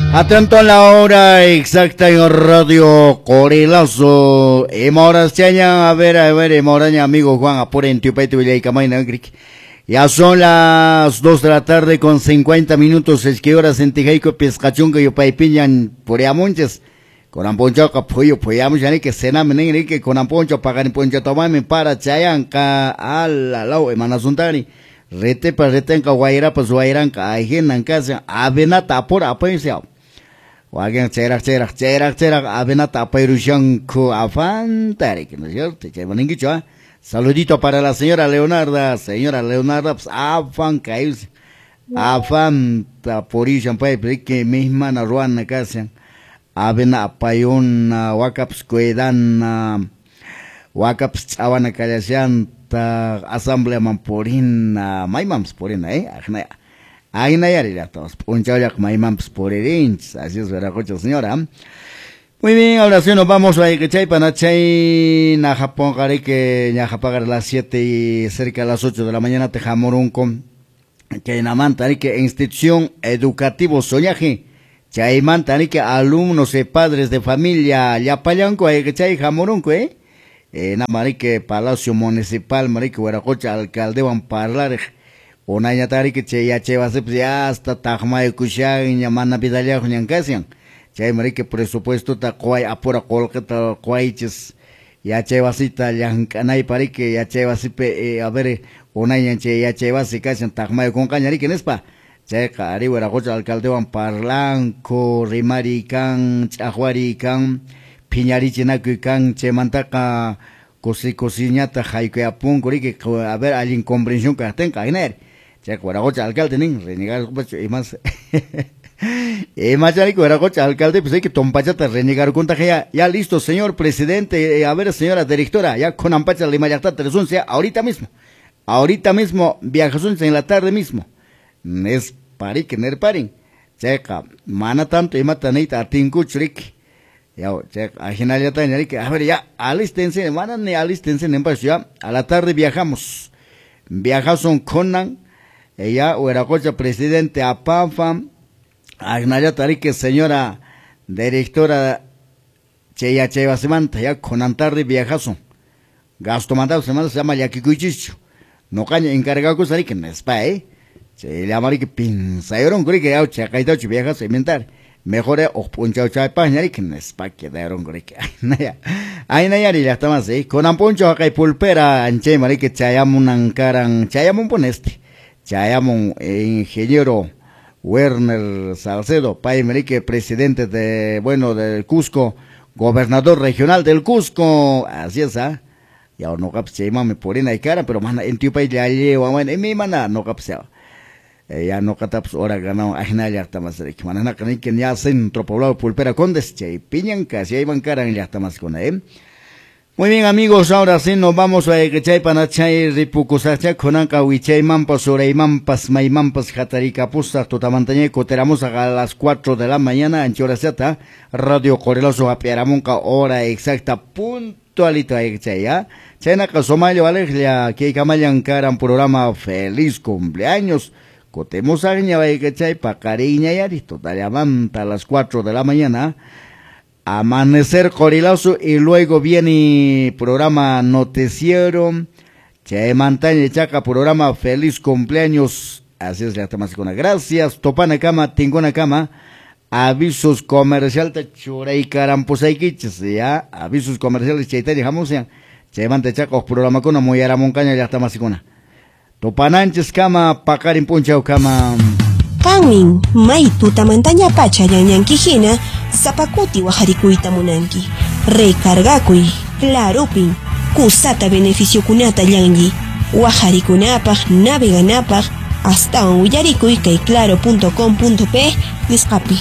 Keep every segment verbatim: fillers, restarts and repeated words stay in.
Atento a la hora exacta en Radio Corilazo. Emoras chaña, a ver, a ver, emoraña, amigo Juan, apure en Tiupay, Tubilla y Camaina, Gric. Ya son las dos de la tarde con cincuenta minutos, es que horas en Tijaico, Pescachunga y Paipiñan, por amunches. Con amponcho apoyo, pues ya que cena menene que con amponcho pagar poncho tomame para chayanca al lao emanasuntari. Rete para rete en Kawaira, pues Wairanka, ajen en casa, avena tapor apensiao. Wagen cerak cerak cerak cerak avena tapirushan ku afan tarik, ¿no es cierto? Que bonito, saludito para la señora Leonarda, señora Leonarda, pues afan caídos, afan taporishan pues que misma na ruan na casa, avena apayon wakaps kuedan wakaps awana kalasyan ta asamblea mamporin maimams porin eh, ajna. Ahí no hay ya todos, un chaval que me llaman por el inch, así es verdad, coche señora. Muy bien, ahora sí nos vamos a ir que para chay na Japón, haré que ya pagar las siete y cerca de las ocho de la mañana te jamorun con que na manta que institución educativo soñaje, chay manta que alumnos y padres de familia ya payanco hay que chay jamorun eh, eh na marique Palacio Municipal marique huaracoche alcalde van parlar. Una yatari que che ya che va a ser ya hasta tajma de kusha y llamana pidalia junyan casian. Che mari que presupuesto ta kuay apura colca ta kuay ches ya che va a ser ta yankanay pari que ya che va a ser a ver una yanche ya che va a ser casian tajma de con cañari que nespa. Che cari huera cocha alcalde van parlanco rimari can chahuari can piñari chinaku can che mantaka cosi cosiñata jaique apun cori que a ver hay incomprensión que tenga iner. Che cuaragocha alcalde nin renegar y más y más ya cuaragocha alcalde pues hay que tompachata renegar conta ya ya listo señor presidente eh, a ver señora directora ya con ampacha le mayata telesuncia ahorita mismo ahorita mismo viajasunce en la tarde mismo es pari que ner parin checa mana tanto y matanita atingu chrik ya checa ajena ya tan que a ver ya alistense mana ni alistense en ya a la tarde viajamos viajason conan ella hueracocha presidente apanfa agnaya tarique señora directora cheya cheva semanta ya con antarde viajazo gasto mandado semana se llama yakikuichicho no caña encargado con sari que no es pa eh se le amari que pinsaron creo que ya chacaita chu viajazo inventar mejor o poncho cha pañari que no es pa que daron creo que ay naya ay naya ya está más eh con amponcho acá y pulpera anche mari que chayamun ancaran chayamun poneste Chayamon, eh, ingeniero Werner Salcedo, Paimerique, presidente de, bueno, del Cusco, gobernador regional del Cusco, así es, ¿ah? Ya no capse, mami, por ahí cara, pero mana, en tu país ya lleva, en mi mana, no capse, ya no cataps, ahora ganó, ajena, ya está más, que manana, que ya centro poblado, pulpera, condes, chay, piñan, casi ahí van cara, ya está más con él. Muy bien amigos, ahora sí nos vamos a Echay Panachay Ripucusacha Conanca Huichay Mampas Oreimampas Maimampas Jatarika Pusta Totamantañe Coteramos a las cuatro de la mañana en Choraceta Radio Corilazo Apiaramonca hora exacta puntualita Echay ya Chenaka Somalia Valeria que Kamayan Karan programa feliz cumpleaños Cotemos Agña Echay Pacariña Yari Totalamanta a las cuatro de la mañana Amanecer Corilazo y luego viene programa noticiero, Che Montaña Chaca, programa feliz cumpleaños, así es la temática. Gracias, Topana Cama, Tingona Cama, avisos comerciales, Churey Caramposaiquiches, ya, avisos comerciales, Cheitari Jamusia, Che Montaña Chaca, programa con muy ara moncaña, ya está más icona. Topananches Cama, Pacarin Punchao Cama. Kamin, may tutamantaña pacha yanyankijina, zapakuti wajarikuita munanki. Recargakuy, clarupin, kusata beneficio kunata yangi. Wajarikunapaj, naveganapaj, hasta un uyarikuy kay claro punto com punto pe, nisqapi.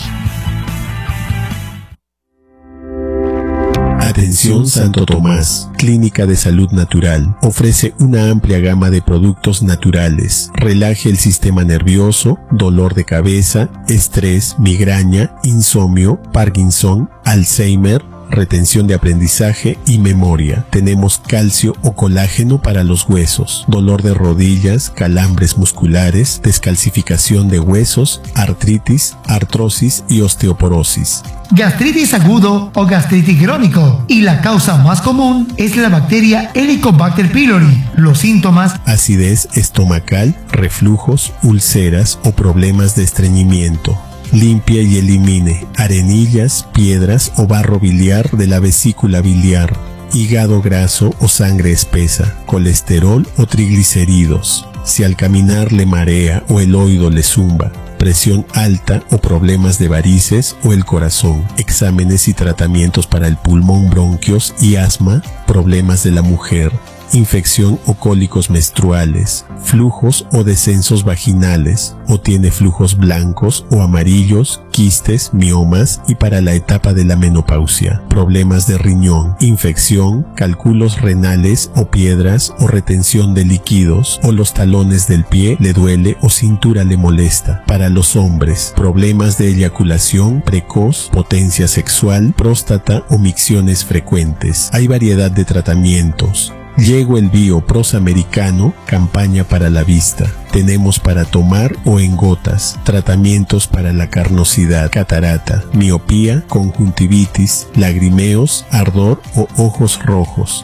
Atención Santo Tomás, Clínica de Salud Natural. Ofrece una amplia gama de productos naturales. Relaje el sistema nervioso, dolor de cabeza, estrés, migraña, insomnio, Parkinson, Alzheimer, retención de aprendizaje y memoria. Tenemos calcio o colágeno para los huesos, dolor de rodillas, calambres musculares, descalcificación de huesos, artritis, artrosis y osteoporosis. Gastritis agudo o gastritis crónico, y la causa más común es la bacteria Helicobacter pylori. Los síntomas: acidez estomacal, reflujos, úlceras o problemas de estreñimiento. Limpia y elimine arenillas, piedras o barro biliar de la vesícula biliar, hígado graso o sangre espesa, colesterol o triglicéridos. Si al caminar le marea o el oído le zumba, presión alta o problemas de varices o el corazón, exámenes y tratamientos para el pulmón, bronquios y asma, problemas de la mujer, infección o cólicos menstruales, flujos o descensos vaginales, o tiene flujos blancos o amarillos, quistes, miomas, y para la etapa de la menopausia, problemas de riñón, infección, cálculos renales o piedras o retención de líquidos, o los talones del pie le duele o cintura le molesta. Para los hombres, problemas de eyaculación precoz, potencia sexual, próstata o micciones frecuentes. Hay variedad de tratamientos. Llego el Bio Prosamericano, campaña para la vista. Tenemos para tomar o en gotas, tratamientos para la carnosidad, catarata, miopía, conjuntivitis, lagrimeos, ardor o ojos rojos.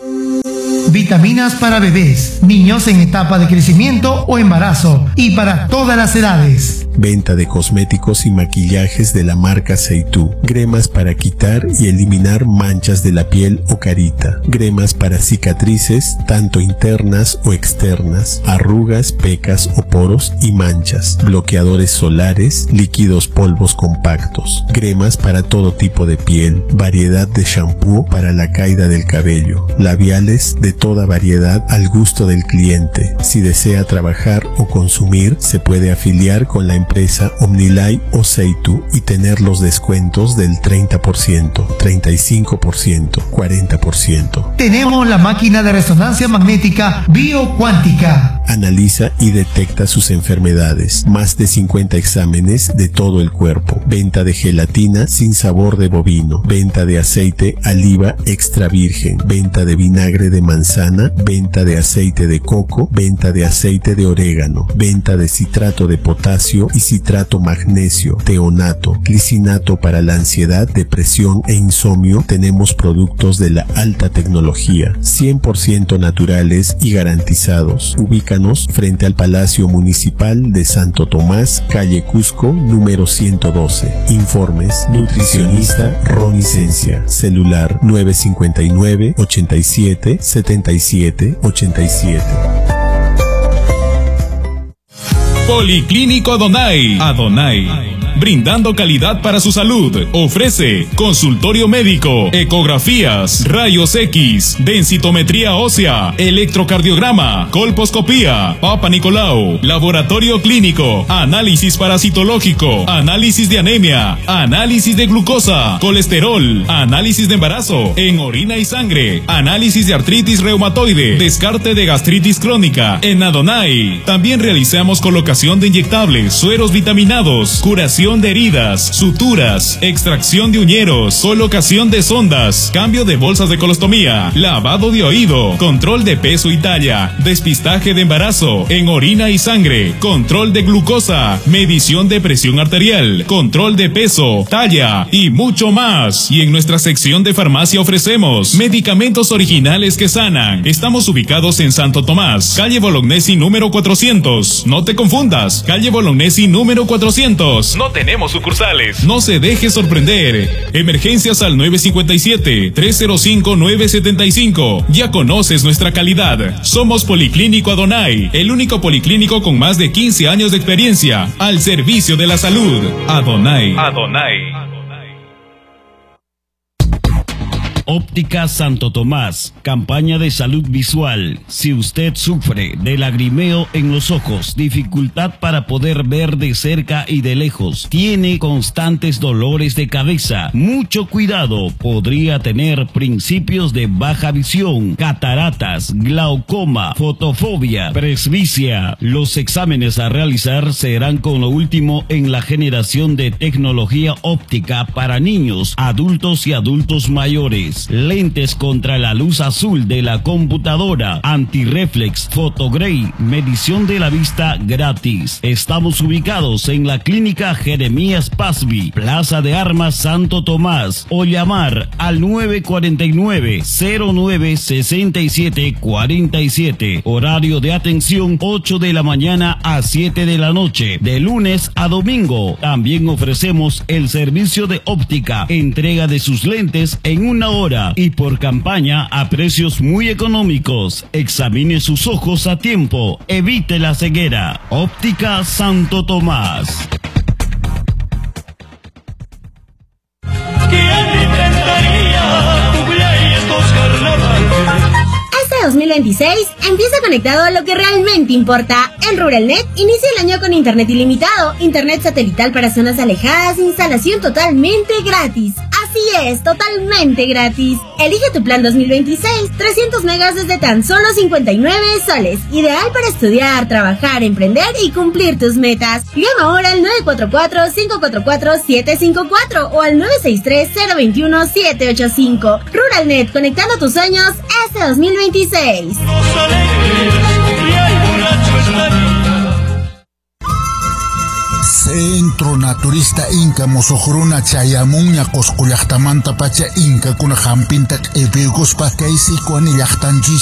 Vitaminas para bebés, niños en etapa de crecimiento o embarazo, y para todas las edades. Venta de cosméticos y maquillajes de la marca Seitú. Cremas para quitar y eliminar manchas de la piel o carita. Cremas para cicatrices, tanto internas o externas, arrugas, pecas o poros y manchas. Bloqueadores solares, líquidos polvos compactos. Cremas para todo tipo de piel. Variedad de shampoo para la caída del cabello. Labiales de toda variedad al gusto del cliente. Si desea trabajar o consumir, se puede afiliar con la empresa Omnilay o Seitú y tener los descuentos del treinta por ciento, treinta y cinco por ciento, cuarenta por ciento. Tenemos la máquina de resonancia magnética biocuántica. Analiza y detecta sus enfermedades. Más de cincuenta exámenes de todo el cuerpo. Venta de gelatina sin sabor de bovino. Venta de aceite oliva extra virgen. Venta de vinagre de manzana. Venta de aceite de coco. Venta de aceite de orégano. Venta de citrato de potasio y citrato magnesio, teonato, glicinato para la ansiedad, depresión e insomnio. Tenemos productos de la alta tecnología, cien por ciento naturales y garantizados. Ubícanos frente al Palacio Municipal de Santo Tomás, calle Cusco, número ciento doce. Informes: nutricionista Ronicencia. Celular nueve cinco nueve, ochenta y siete, setenta y siete, ochenta y siete. Policlínico Adonai. Adonai. Brindando calidad para su salud. Ofrece consultorio médico, ecografías, rayos X, densitometría ósea, electrocardiograma, colposcopía, Papa Nicolau, laboratorio clínico, análisis parasitológico, análisis de anemia, análisis de glucosa, colesterol, análisis de embarazo en orina y sangre, análisis de artritis reumatoide, descarte de gastritis crónica. En Adonai también realizamos colocación de inyectables, sueros vitaminados, curación de heridas, suturas, extracción de uñeros, colocación de sondas, cambio de bolsas de colostomía, lavado de oído, control de peso y talla, despistaje de embarazo en orina y sangre, control de glucosa, medición de presión arterial, control de peso, talla y mucho más. Y en nuestra sección de farmacia ofrecemos medicamentos originales que sanan. Estamos ubicados en Santo Tomás, calle Bolognesi número cuatrocientos. No te confundas, calle Bolognesi número cuatrocientos. No tenemos sucursales. No se deje sorprender. Emergencias al nueve cinco siete, tres cero cinco, nueve siete cinco. Ya conoces nuestra calidad. Somos Policlínico Adonai, el único policlínico con más de quince años de experiencia al servicio de la salud. Adonai. Adonai. Óptica Santo Tomás, campaña de salud visual. Si usted sufre de lagrimeo en los ojos, dificultad para poder ver de cerca y de lejos, tiene constantes dolores de cabeza, mucho cuidado, podría tener principios de baja visión, cataratas, glaucoma, fotofobia, presbicia. Los exámenes a realizar serán con lo último en la generación de tecnología óptica para niños, adultos y adultos mayores. Lentes contra la luz azul de la computadora, antirreflex, fotogray, medición de la vista gratis. Estamos ubicados en la clínica Jeremías Pasby, Plaza de Armas Santo Tomás, o llamar al nueve cuatro nueve, cero nueve, seis siete cuatro siete. Horario de atención ocho de la mañana a siete de la noche, de lunes a domingo. También ofrecemos el servicio de óptica, entrega de sus lentes en una hora y por campaña a precios muy económicos. Examine sus ojos a tiempo, evite la ceguera. Óptica Santo Tomás. dos mil veintiséis empieza conectado a lo que realmente importa. En Ruralnet inicia el año con internet ilimitado, internet satelital para zonas alejadas, instalación totalmente gratis. Así es, totalmente gratis. Elige tu plan dos mil veintiséis, trescientos megas desde tan solo cincuenta y nueve soles. Ideal para estudiar, trabajar, emprender y cumplir tus metas. Llama ahora al nueve cuatro cuatro, cinco cuatro cuatro, siete cinco cuatro o al nueve seis tres, cero dos uno, siete ocho cinco. Ruralnet, conectando tus sueños este dos mil veintiséis. Centro Naturista Inca Mosohruna Chayamuña Coscullachtamanta Pacha Inca Kuna Jampintak Ebegospa Kaisi Kwani Yachtanjis